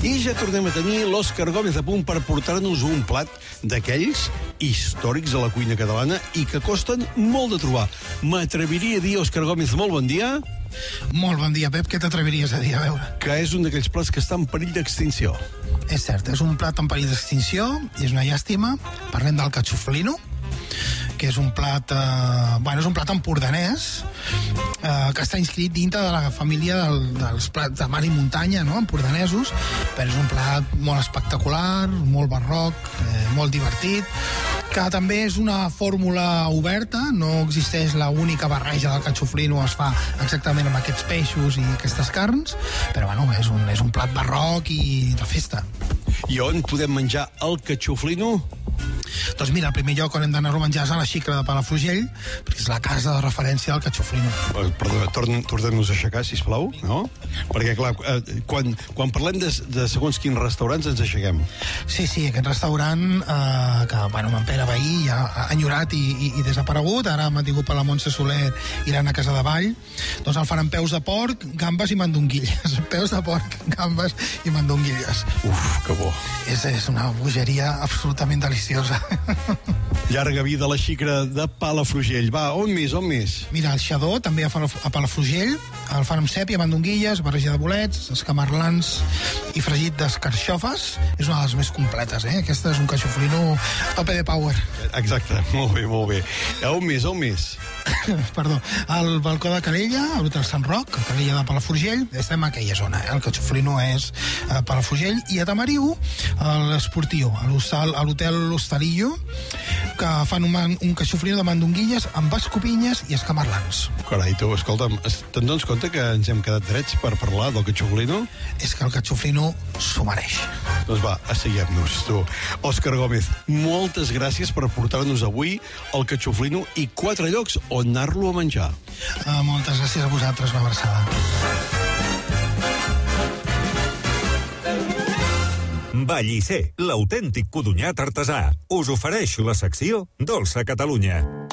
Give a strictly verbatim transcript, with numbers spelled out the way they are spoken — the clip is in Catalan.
I ja tornem a tenir l'Òscar Gómez a punt per portar-nos un plat d'aquells històrics a la cuina catalana i que costen molt de trobar. M'atreviria a dir, Òscar Gómez, molt bon dia. Molt bon dia, Pep. Què t'atreviries a dir, a veure? Que és un d'aquells plats que està en perill d'extinció. És cert, és un plat en perill d'extinció i és una llàstima. Parlem del cachoflino, que és un plat, eh, bueno, és un plat empordanès, eh, que està inscrit dintre de la família del, dels plats de mar i muntanya, no?, empordanesos, però és un plat molt espectacular, molt barroc, eh, molt divertit, que també és una fórmula oberta, no existeix la única barreja del cachoflino, es fa exactament amb aquests peixos i aquestes carns, però bueno, és un, és un plat barroc i de festa. I on podem menjar el cachoflino? Doncs mira, el primer lloc on hem d'anar-ho a menjar és a la Xicra de Palafrugell, perquè és la casa de referència del cachoflino. Eh, Perdona, torn- tornem-nos a aixecar, sisplau, no? Perquè, clar, eh, quan, quan parlem de, de segons quins restaurants ens aixequem. Sí, sí, aquest restaurant eh, que, bueno, en Pere Veí ja ha enyorat i, i, i desaparegut, ara m'ha tingut per la Montse Soler i l'Anna Casadevall, doncs el fan amb peus de porc, gambes i mandonguilles. Peus de porc, gambes i mandonguilles. Uf, que bo. És, és una bogeria absolutament deliciosa. Llarga vida a la Xicra de Palafrugell. Va, on més, on més? Mira, el xadó també a Palaf- a Palafrugell, el fan amb sèpia, mandonguilles, barreja de bolets, escamarlans i fregit d'escarxofes. És una de les més completes, eh? Aquesta és un cachoflino tope de power. Exacte, molt bé, molt bé. On més, on més? Perdó, al balcó de Calella, a l'Hotel Sant Roc, a Calella de Palafrugell, estem a aquella zona, eh? El cachoflino és a Palafrugell, i a Tamariu, a l'Esportiu, a l'hostal- a l'Hotel L'Hostalillo, que fan un, man- un cachoflino de mandonguilles amb escopinyes i escamarlans. Carai, tu, escolta'm, es- te'n dones compte que ens hem quedat drets per parlar del cachoflino? És que el cachoflino s'ho mereix. Doncs va, asseguem-nos, tu. Òscar Gómez, moltes gràcies per portar-nos avui el cachoflino i quatre llocs on anar-lo a menjar. Uh, moltes gràcies a vosaltres, una abraçada. Vallisser, l'autèntic codonyat artesà, us ofereix la secció Dolça Catalunya.